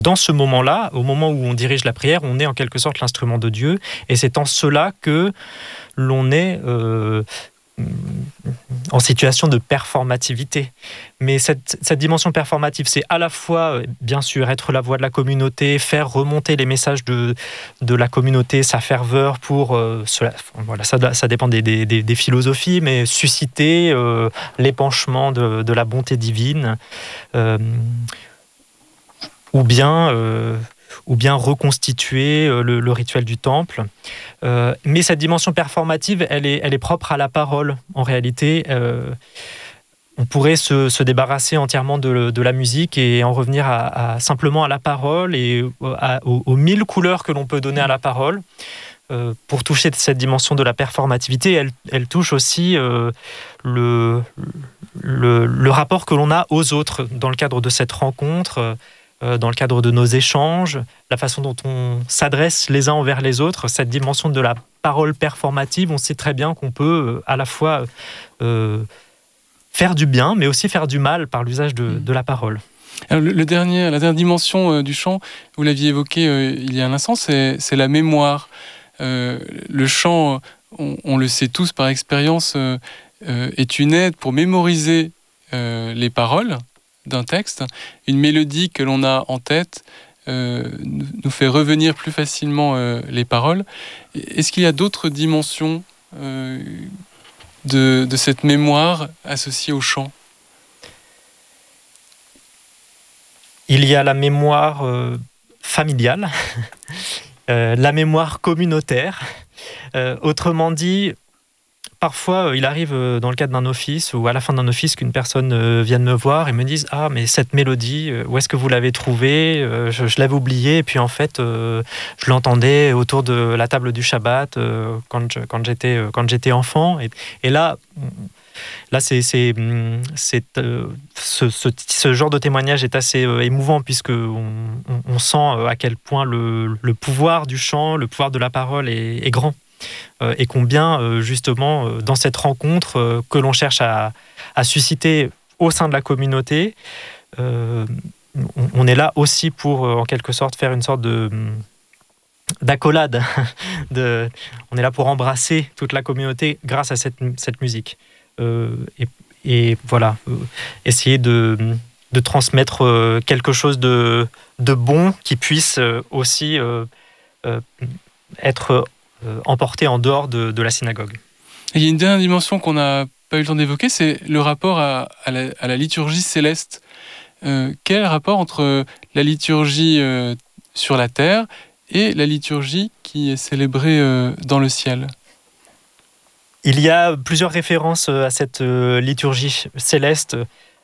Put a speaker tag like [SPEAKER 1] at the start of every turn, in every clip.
[SPEAKER 1] dans ce moment-là, au moment où on dirige la prière, on est en quelque sorte l'instrument de Dieu, et c'est en cela que l'on est en situation de performativité. Mais cette dimension performative, c'est à la fois, bien sûr, être la voix de la communauté, faire remonter les messages de la communauté, sa ferveur pour cela. Voilà, ça dépend des philosophies, mais susciter l'épanchement de la bonté divine, ou bien reconstituer le rituel du temple. Mais cette dimension performative, elle est propre à la parole, en réalité. On pourrait se débarrasser entièrement de la musique et en revenir simplement à la parole et aux 1000 couleurs que l'on peut donner à la parole. Pour toucher cette dimension de la performativité, elle touche aussi le rapport que l'on a aux autres dans le cadre de cette rencontre, dans le cadre de nos échanges, la façon dont on s'adresse les uns envers les autres, cette dimension de la parole performative. On sait très bien qu'on peut à la fois faire du bien, mais aussi faire du mal par l'usage de la parole.
[SPEAKER 2] Alors, la dernière dimension du chant, vous l'aviez évoqué il y a un instant, c'est la mémoire. Le chant, on le sait tous par expérience, est une aide pour mémoriser les paroles d'un texte. Une mélodie que l'on a en tête nous fait revenir plus facilement les paroles. Est-ce qu'il y a d'autres dimensions de cette mémoire associée au chant ?
[SPEAKER 1] Il y a la mémoire familiale, la mémoire communautaire. Autrement dit, parfois, il arrive dans le cadre d'un office ou à la fin d'un office qu'une personne vienne me voir et me dise « Ah, mais cette mélodie, où est-ce que vous l'avez trouvée ? Je l'avais oubliée et puis en fait, je l'entendais autour de la table du Shabbat quand j'étais enfant. » Et là, ce genre de témoignage est assez émouvant puisque on sent à quel point le pouvoir du chant, le pouvoir de la parole est grand. Et combien, justement, dans cette rencontre que l'on cherche à susciter au sein de la communauté, on est là aussi pour, en quelque sorte, faire une sorte d'accolade. On est là pour embrasser toute la communauté grâce à cette musique. Et voilà, essayer de transmettre quelque chose de bon qui puisse aussi être emporté en dehors de la synagogue.
[SPEAKER 2] Et il y a une dernière dimension qu'on n'a pas eu le temps d'évoquer, c'est le rapport à la liturgie céleste. Quel rapport entre la liturgie sur la terre et la liturgie qui est célébrée dans le ciel ?
[SPEAKER 1] Il y a plusieurs références à cette liturgie céleste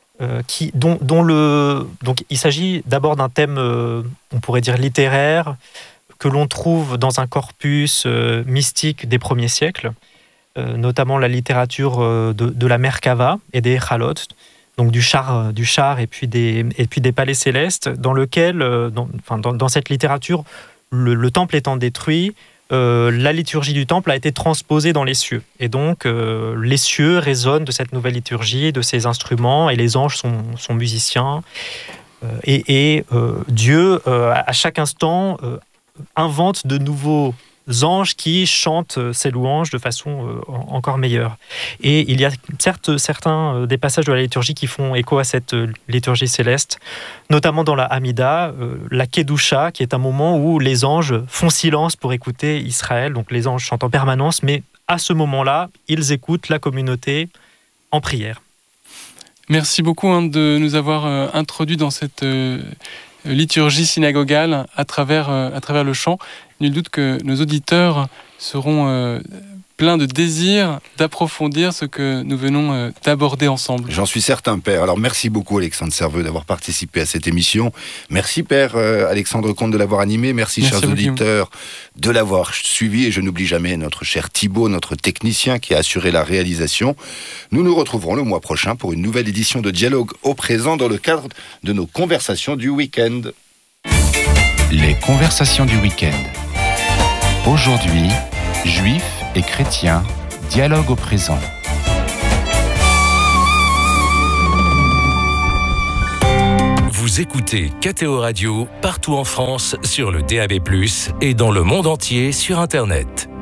[SPEAKER 1] donc il s'agit d'abord d'un thème, on pourrait dire littéraire, que l'on trouve dans un corpus mystique des premiers siècles, notamment la littérature de la Merkava et des Chalot, donc du char et puis des palais célestes, dans lequel, dans cette littérature, le temple étant détruit, la liturgie du temple a été transposée dans les cieux. Et donc, les cieux résonnent de cette nouvelle liturgie, de ces instruments, et les anges sont musiciens. Et Dieu, à chaque instant, invente de nouveaux anges qui chantent ces louanges de façon encore meilleure. Et il y a certes certains des passages de la liturgie qui font écho à cette liturgie céleste, notamment dans la Hamida, la Kedusha, qui est un moment où les anges font silence pour écouter Israël. Donc les anges chantent en permanence, mais à ce moment-là, ils écoutent la communauté en prière.
[SPEAKER 2] Merci beaucoup de nous avoir introduits dans cette liturgie synagogale à travers le chant. Nul doute que nos auditeurs seront pleins de désir d'approfondir ce que nous venons d'aborder ensemble.
[SPEAKER 3] J'en suis certain, Père. Alors merci beaucoup, Alexandre Serveux, d'avoir participé à cette émission. Merci, Père Alexandre Comte, de l'avoir animé. Merci chers auditeurs, de l'avoir suivi. Et je n'oublie jamais notre cher Thibaut, notre technicien qui a assuré la réalisation. Nous nous retrouverons le mois prochain pour une nouvelle édition de Dialogue au présent dans le cadre de nos conversations du week-end.
[SPEAKER 4] Les conversations du week-end. Aujourd'hui, juifs et chrétiens, dialogue au présent.
[SPEAKER 5] Vous écoutez KTO Radio partout en France sur le DAB+, et dans le monde entier sur Internet.